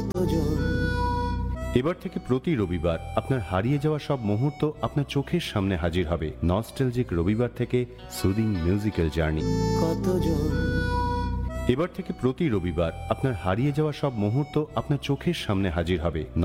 কতজন। এবার থেকে প্রতি রবিবার আপনার হারিয়ে যাওয়া সব মুহূর্ত আপনার চোখের সামনে হাজির হবে নস্টালজিক রবিবার থেকে সুদিং মিউজিক্যাল জার্নি। কতজন। এবার থেকে প্রতি রবিবার আপনার হারিয়ে যাওয়া সব মুহূর্ত আপনার চোখের সামনে হাজির হবে